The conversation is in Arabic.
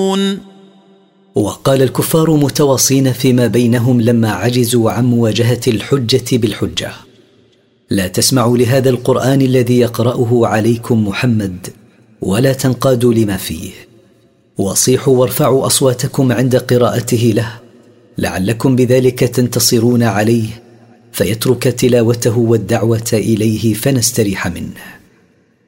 يستكبرون. وقال الكفار متواصين فيما بينهم لما عجزوا عن مواجهة الحجة بالحجة: لا تسمعوا لهذا القرآن الذي يقرأه عليكم محمد ولا تنقادوا لما فيه، وصيحوا وارفعوا أصواتكم عند قراءته له لعلكم بذلك تنتصرون عليه، فيترك تلاوته والدعوة إليه فنستريح منه.